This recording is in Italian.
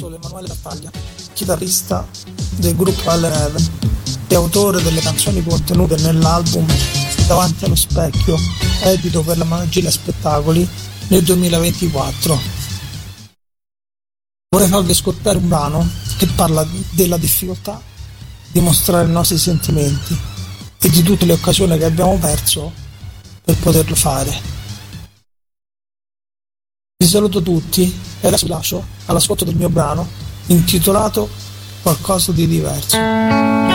sono Emanuele Battaglia, chitarrista del gruppo L9 e autore delle canzoni contenute nell'album Davanti allo specchio, edito per la Magia Spettacoli nel 2024. Vorrei farvi ascoltare un brano che parla della difficoltà di mostrare i nostri sentimenti e di tutte le occasioni che abbiamo perso per poterlo fare. Vi saluto tutti e adesso vi lascio all'ascolto del mio brano intitolato Qualcosa di diverso.